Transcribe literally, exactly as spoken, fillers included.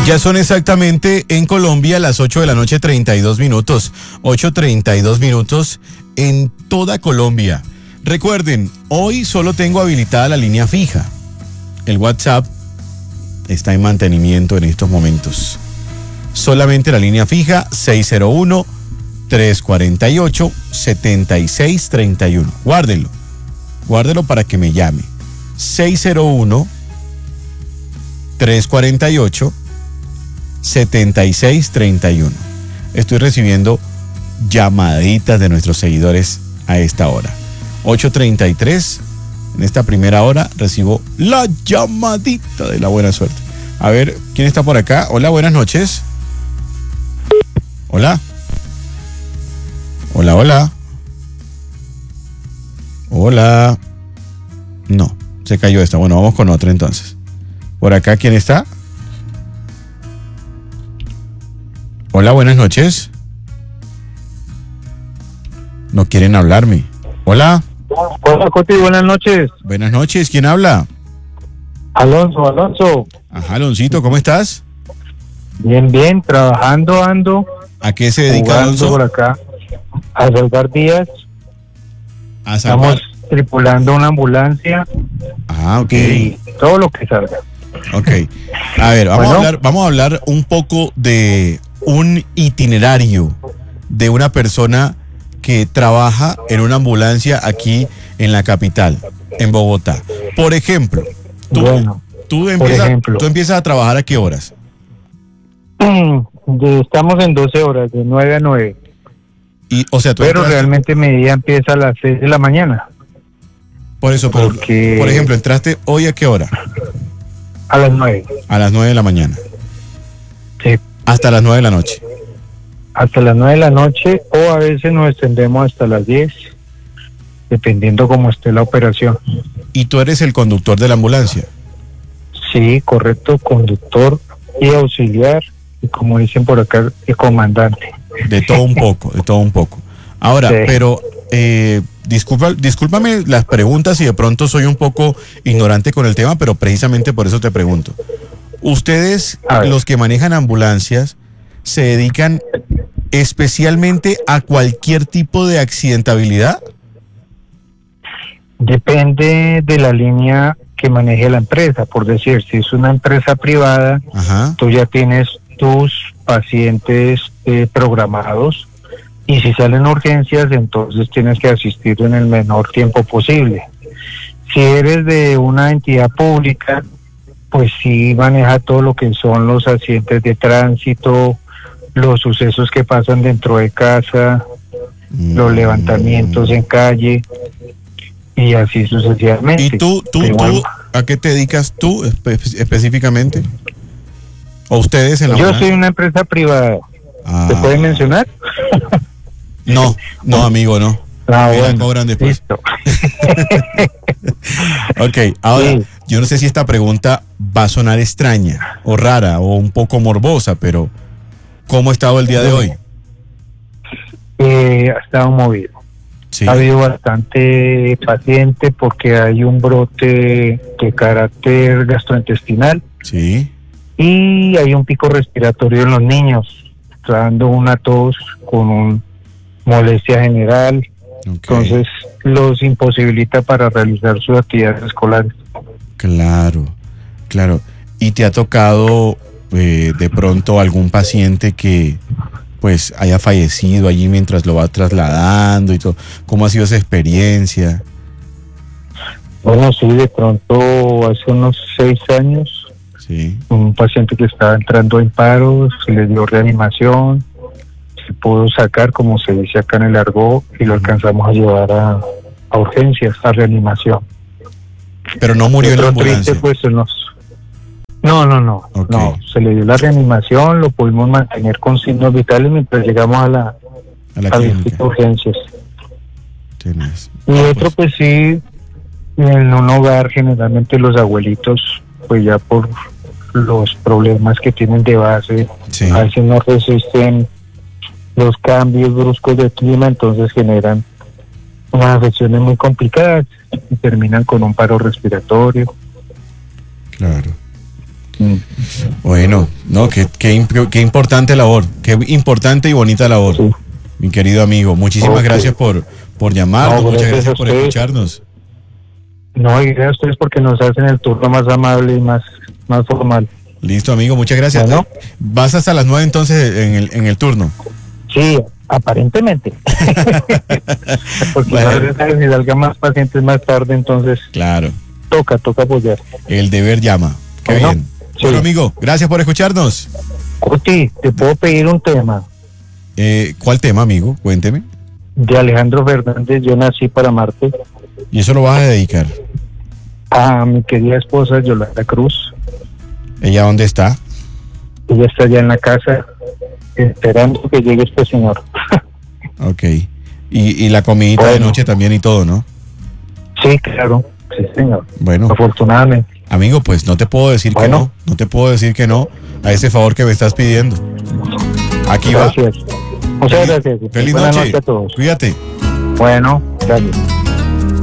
Ya son exactamente en Colombia las ocho de la noche, treinta y dos minutos. ocho treinta y dos minutos en toda Colombia. Recuerden, hoy solo tengo habilitada la línea fija. El WhatsApp está en mantenimiento en estos momentos. Solamente la línea fija seis cero uno, tres cuatro ocho, siete seis tres uno. Guárdelo. Guárdelo para que me llame. seis cero uno, tres cuatro ocho, siete seis tres uno. Estoy recibiendo llamaditas de nuestros seguidores a esta hora. ocho treinta y tres. En esta primera hora recibo la llamadita de la buena suerte. A ver, ¿quién está por acá? Hola, buenas noches. Hola. Hola, hola. Hola. No, se cayó esta. Bueno, vamos con otra entonces. Por acá, ¿quién está? Hola, buenas noches. No quieren hablarme. Hola. Hola, Coti, buenas noches. Buenas noches, ¿quién habla? Alonso, Alonso. Ajá, Aloncito, ¿cómo estás? Bien, bien, trabajando ando. ¿A qué se dedica jugando Alonso? por acá. A salvar vías. A salvar. Estamos tripulando una ambulancia. Ah, ok. Y todo lo que salga. Ok. A ver, vamos, Bueno. a hablar, vamos a hablar un poco de un itinerario de una persona que trabaja en una ambulancia aquí en la capital, en Bogotá. Por ejemplo, tú, Bueno, tú, por empiezas, ejemplo. tú empiezas a trabajar ¿a qué horas? de- estamos en doce horas, de nueve a nueve. Y, o sea, tú Pero entras- realmente mi día empieza a las seis de la mañana. por eso, pero, porque- por ejemplo, entraste hoy ¿a qué hora? A las nueve. A las nueve de la mañana, Sí. hasta las nueve de la noche. Hasta las nueve de la noche, o a veces nos extendemos hasta las diez, dependiendo cómo esté la operación. Y tú eres el conductor de la ambulancia. Sí, correcto, conductor y auxiliar, y como dicen por acá, el comandante. De todo un poco, de todo un poco. Ahora, Sí. pero eh, disculpa, discúlpame las preguntas y de pronto soy un poco ignorante con el tema, pero precisamente por eso te pregunto. Ustedes, A ver. los que manejan ambulancias, se dedican especialmente a cualquier tipo de accidentabilidad. Depende de la línea que maneje la empresa, por decir, si es una empresa privada, Ajá. tú ya tienes tus pacientes eh, programados, y si salen urgencias, entonces tienes que asistir en el menor tiempo posible. Si eres de una entidad pública, pues sí maneja todo lo que son los accidentes de tránsito, los sucesos que pasan dentro de casa, los Mm. levantamientos en calle, y así sucesivamente. ¿Y tú, tú, Pero tú, bueno, a qué te dedicas tú espe- específicamente? ¿O ustedes en la yo ambulancia? soy una empresa privada. Ah. ¿Se puede mencionar? No, no, amigo, no. Ah, Me la bueno, cobran después. listo. Ok, ahora, Sí. yo no sé si esta pregunta va a sonar extraña o rara o un poco morbosa, pero ¿cómo ha estado el día de hoy? Eh, ha estado movido. Sí. Ha habido bastante paciente porque hay un brote de carácter gastrointestinal Sí. y hay un pico respiratorio en los niños. Está dando una tos con un molestia general, Ok. entonces los imposibilita para realizar sus actividades escolares. Claro, claro. ¿Y te ha tocado eh, de pronto algún paciente que pues haya fallecido allí mientras lo va trasladando y todo? ¿Cómo ha sido esa experiencia? Bueno, sí, de pronto hace unos seis años, Sí. un paciente que estaba entrando en paro, se le dio reanimación, se pudo sacar, como se dice acá en el argot, y lo alcanzamos a llevar a, a urgencias, a reanimación. Pero no murió en la Lo ambulancia. triste, pues, en los- No, no, no, Ok. no, se le dio la reanimación, lo pudimos mantener con signos vitales mientras llegamos a la, A la a clínica. visita a urgencias. Tenés. Y Ah, otro, pues, pues sí, en un hogar generalmente los abuelitos, pues ya por los problemas que tienen de base, sí. a veces no resisten los cambios bruscos de clima, entonces generan unas afecciones muy complicadas y terminan con un paro respiratorio. Claro. Mm. Bueno, no, qué, qué, imp- qué importante labor, qué importante y bonita labor, Sí. mi querido amigo. Muchísimas Ok. gracias por, por llamarnos, No, muchas gracias gracias a por ustedes. escucharnos. No, y gracias a ustedes porque nos hacen el turno más amable y más, más formal. Listo, amigo, muchas gracias. Bueno. Vas hasta las nueve entonces en el, en el turno. Sí, aparentemente. Porque Bueno. no se sabe si salgan más pacientes más tarde, entonces Claro, toca, toca apoyar. el deber llama. Qué Bueno, bien. sí. Bueno, amigo, gracias por escucharnos. Cuti, te puedo pedir un tema Eh, ¿Cuál tema, amigo? Cuénteme. de Alejandro Fernández, Yo nací para Marte, ¿Y eso lo vas a dedicar? a mi querida esposa Yolanda Cruz. ¿Ella dónde está? Ella está allá en la casa esperando que llegue este señor. Ok. Y, y la comidita de Bueno. noche también y todo, ¿no? Sí, claro, sí señor, Bueno, afortunadamente. amigo, pues no te puedo decir Bueno. que no. No te puedo decir que no a ese favor que me estás pidiendo. Aquí va. Gracias. Muchas gracias. Feliz Buenas noche. noches a todos. Cuídate. Bueno, gracias.